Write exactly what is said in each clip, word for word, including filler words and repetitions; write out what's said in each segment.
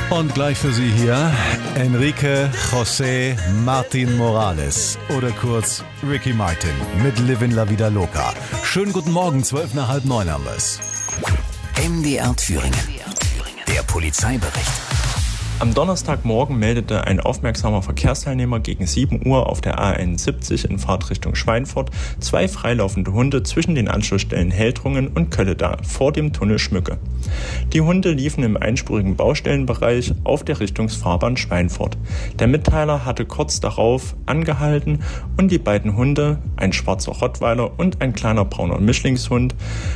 Und gleich für Sie hier Enrique José Martin Morales oder kurz Ricky Martin mit Livin La Vida Loca. Schönen guten Morgen, zwölf nach halb neun haben wir's. M D R Thüringen, der Polizeibericht. Am Donnerstagmorgen meldete ein aufmerksamer Verkehrsteilnehmer gegen sieben Uhr auf der A einundsiebzig in Fahrtrichtung Schweinfurt zwei freilaufende Hunde zwischen den Anschlussstellen Heldrungen und Kölleda vor dem Tunnel Schmücke. Die Hunde liefen im einspurigen Baustellenbereich auf der Richtungsfahrbahn Schweinfurt. Der Mitteiler hatte kurz darauf angehalten und die beiden Hunde, ein schwarzer Rottweiler und ein kleiner brauner Mischlingshund,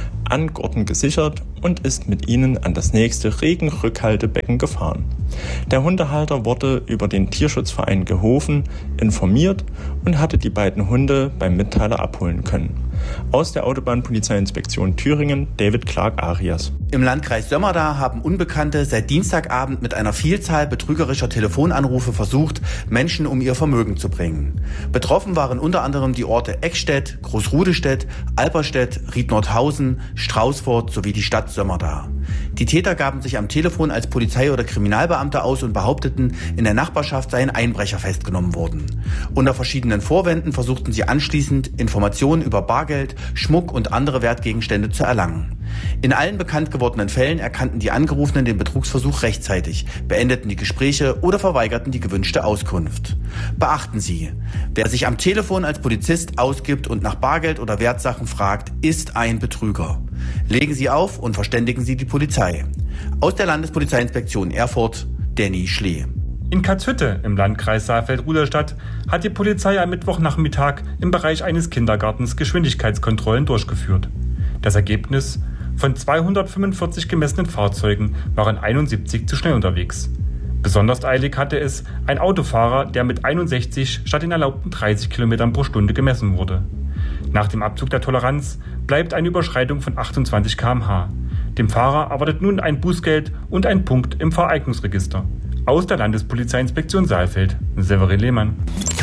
an Gurten gesichert und ist mit ihnen an das nächste Regenrückhaltebecken gefahren. Der Hundehalter wurde über den Tierschutzverein Gehofen informiert und hatte die beiden Hunde beim Mitteiler abholen können. Aus der Autobahnpolizeiinspektion Thüringen, David Clark-Arias. Im Landkreis Sömmerda haben Unbekannte seit Dienstagabend mit einer Vielzahl betrügerischer Telefonanrufe versucht, Menschen um ihr Vermögen zu bringen. Betroffen waren unter anderem die Orte Eckstedt, Großrudestedt, Alperstedt, Riednordhausen, Straußfurt sowie die Stadt Sömmerda. Die Täter gaben sich am Telefon als Polizei- oder Kriminalbeamte aus und behaupteten, in der Nachbarschaft seien Einbrecher festgenommen worden. Unter verschiedenen Vorwänden versuchten sie anschließend, Informationen über Bargeld, Schmuck und andere Wertgegenstände zu erlangen. In allen bekannt gewordenen Fällen erkannten die Angerufenen den Betrugsversuch rechtzeitig, beendeten die Gespräche oder verweigerten die gewünschte Auskunft. Beachten Sie, wer sich am Telefon als Polizist ausgibt und nach Bargeld oder Wertsachen fragt, ist ein Betrüger. Legen Sie auf und verständigen Sie die Polizei. Aus der Landespolizeiinspektion Erfurt, Danny Schlee. In Katzhütte im Landkreis Saalfeld-Rudolstadt hat die Polizei am Mittwochnachmittag im Bereich eines Kindergartens Geschwindigkeitskontrollen durchgeführt. Das Ergebnis: von zweihundertfünfundvierzig gemessenen Fahrzeugen waren einundsiebzig zu schnell unterwegs. Besonders eilig hatte es ein Autofahrer, der mit einundsechzig statt den erlaubten dreißig Kilometern pro Stunde gemessen wurde. Nach dem Abzug der Toleranz bleibt eine Überschreitung von achtundzwanzig Kilometer pro Stunde. Dem Fahrer erwartet nun ein Bußgeld und ein Punkt im Fahreignungsregister. Aus der Landespolizeiinspektion Saalfeld, Severin Lehmann.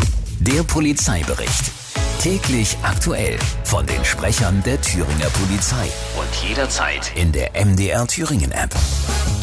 Der Polizeibericht. Täglich aktuell von den Sprechern der Thüringer Polizei. Und jederzeit in der M D R Thüringen App.